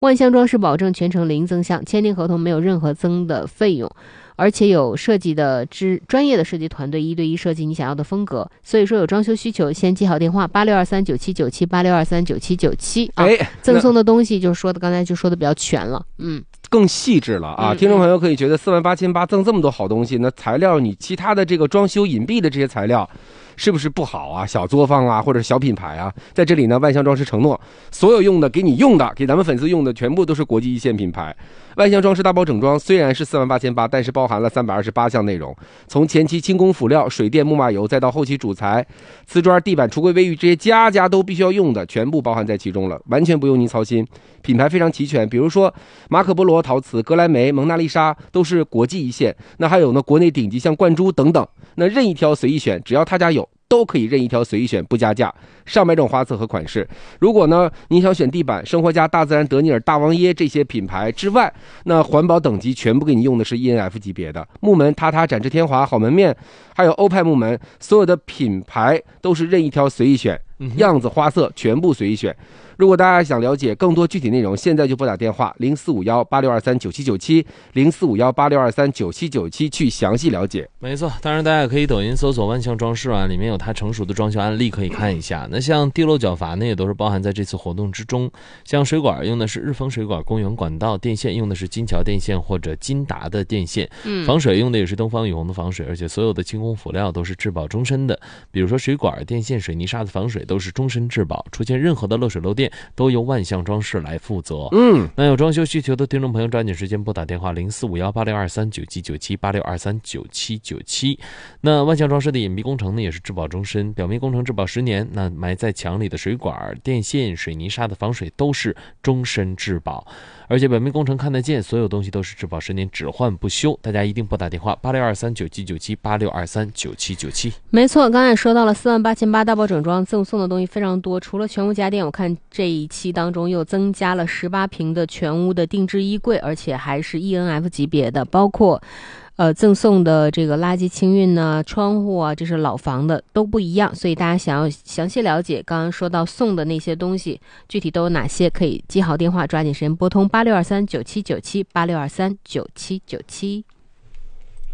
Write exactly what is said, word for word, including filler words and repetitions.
万象装饰保证全程零增项，签订合同没有任何增的费用，而且有设计的之专业的设计团队一对一设计你想要的风格。所以说有装修需求先记好电话八六二三九七九七八六二三九七九七啊。赠送的东西就是说的刚才就说的比较全了，嗯。 更细致了啊！ 嗯、 听众朋友可以觉得四万八千八赠这么多好东西，那材料你其他的这个装修隐蔽的这些材料是不是不好啊？小作坊啊，或者小品牌啊，在这里呢，万象装饰承诺，所有用的给你用的，给咱们粉丝用的，全部都是国际一线品牌。万象装饰大包整装虽然是四万八千八，但是包含了三百二十八项内容，从前期轻工辅料、水电、木马油，再到后期主材、瓷砖、地板、橱柜、卫浴，这些家家都必须要用的，全部包含在其中了，完全不用您操心。品牌非常齐全，比如说马可波罗陶瓷、格莱美、蒙娜丽莎都是国际一线，那还有呢国内顶级像冠珠等等，那任意挑随意选，只要他家有都可以任意挑随意选，不加价，上百种花色和款式。如果呢您想选地板，生活家、大自然、德尼尔、大王耶这些品牌之外，那环保等级全部给你用的是 E N F 级别的木门、塔塔、展翅天华、好门面，还有欧派木门，所有的品牌都是任意挑随意选，样子花色全部随意选。如果大家想了解更多具体内容，现在就拨打电话零四五幺八六二三九七九七零四五幺八六二三九七九七去详细了解。 没错，当然大家可以抖音搜索万象装饰啊，里面有它成熟的装修案例可以看一下。那像地漏角阀呢，也都是包含在这次活动之中。像水管用的是日丰水管公园管道，电线用的是金桥电线或者金达的电线， 嗯， 防水用的也是东方雨虹的防水，而且所有的轻工辅料都是质保终身的。比如说水管、电线、水泥沙的防水都是终身质保，出现任何的漏水漏电都由万象装饰来负责。 嗯， 那有装修需求的听众朋友，抓紧时间拨打电话零四五幺八六二三九七九七八六二三九七九七。那万象装饰的隐蔽工程呢，也是质保终身，表面工程质保十年，那埋在墙里的水管、电线、水泥沙的防水都是终身质保，而且表面工程看得见，所有东西都是质保十年，只换不修。大家一定拨打电话八六二三九七九七八六二三九七九七。 没错，刚才也说到了四万八千八大包整装，赠送的东西非常多。除了全屋家电，我看这一期当中又增加了十八平的全屋的定制衣柜，而且还是 E N F 级别的，包括呃赠送的这个垃圾清运呢、窗户啊，这是老房的都不一样。所以大家想要详细了解刚刚说到送的那些东西具体都有哪些，可以记好电话，抓紧时间拨通八六二三九七九七八六二三九七九七。